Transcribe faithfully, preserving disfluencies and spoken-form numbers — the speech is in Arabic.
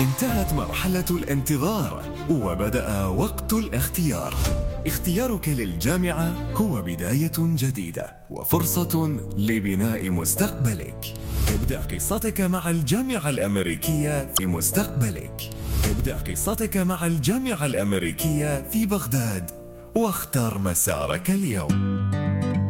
انتهت مرحلة الانتظار وبدأ وقت الاختيار. اختيارك للجامعة هو بداية جديدة وفرصة لبناء مستقبلك. ابدأ قصتك مع الجامعة الأمريكية في مستقبلك. ابدأ قصتك مع الجامعة الأمريكية في بغداد واختر مسارك اليوم.